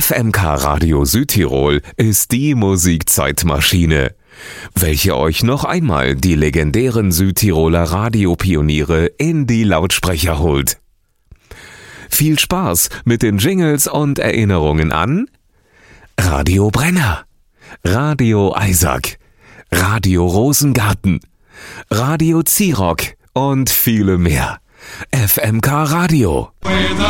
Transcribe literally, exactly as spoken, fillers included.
F M K Radio Südtirol ist die Musikzeitmaschine, welche euch noch einmal die legendären Südtiroler Radiopioniere in die Lautsprecher holt. Viel Spaß mit den Jingles und Erinnerungen an Radio Brenner, Radio Eisack, Radio Rosengarten, Radio Zirock und viele mehr. F M K Radio.